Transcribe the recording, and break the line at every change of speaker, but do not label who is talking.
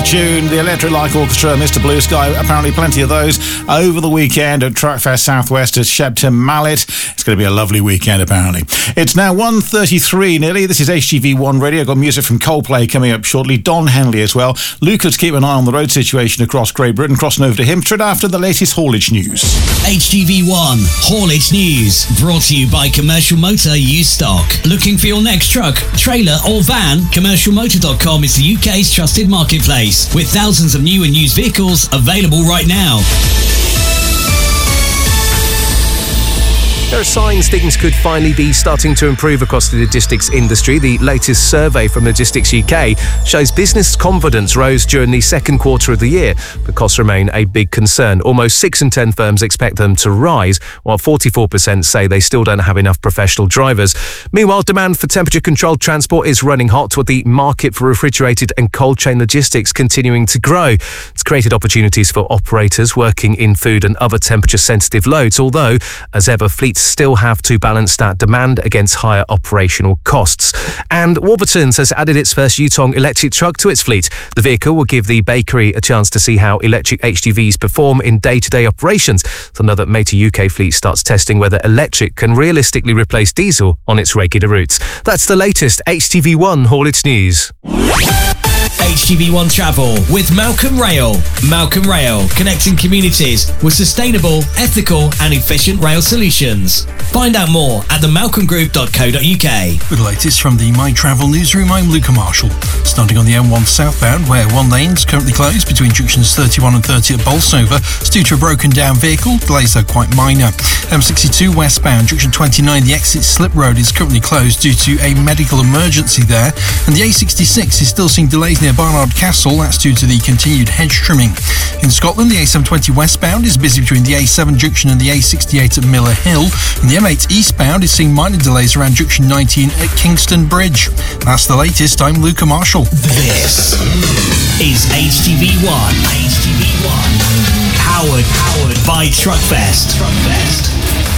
tune. The Electric Light Orchestra, Mr. Blue Sky. Apparently plenty of those over the weekend at Truckfest Southwest at Shepton Mallet. It's going to be a lovely weekend, apparently. It's now 1:33 nearly. This is HGV1 Radio. I've got music from Coldplay coming up shortly. Don Henley as well. Lucas, keep an eye on the road situation across Great Britain. Crossing over to him straight after the latest haulage news.
HGV1 Haulage News, brought to you by Commercial Motor Used Stock. Looking for your next truck, trailer or van? CommercialMotor.com is the UK's trusted marketplace with thousands of new and used vehicles available right now.
There are signs things could finally be starting to improve across the logistics industry. The latest survey from Logistics UK shows business confidence rose during the second quarter of the year, but costs remain a big concern. Almost 6 in 10 firms expect them to rise, while 44% say they still don't have enough professional drivers. Meanwhile, demand for temperature-controlled transport is running hot, with the market for refrigerated and cold chain logistics continuing to grow. It's created opportunities for operators working in food and other temperature-sensitive loads, although, as ever, fleets still have to balance that demand against higher operational costs. And Warburton's has added its first Yutong electric truck to its fleet. The vehicle will give the bakery a chance to see how electric HGVs perform in day-to-day operations. So now that Motor UK fleet starts testing whether electric can realistically replace diesel on its regular routes. That's the latest HGV1 Haulage News.
HGV1 Travel with Malcolm Rail. Malcolm Rail, connecting communities with sustainable, ethical and efficient rail solutions. Find out more at themalcolmgroup.co.uk.
With the latest from the My Travel newsroom, I'm Luca Marshall. Starting on the M1 southbound, where one lane is currently closed between junctions 31 and 30 at Bolsover. It's due to a broken down vehicle. Delays are quite minor. M62 westbound, junction 29, the exit slip road is currently closed due to a medical emergency there. And the A66 is still seeing delays near Barnard Castle. That's due to the continued hedge trimming. In Scotland, the A720 westbound is busy between the A7 junction and the A68 at Miller Hill. And the M8 eastbound is seeing minor delays around junction 19 at Kingston Bridge. That's the latest. I'm Luca Marshall.
This is HGV1. HGV1. Powered by Truckfest.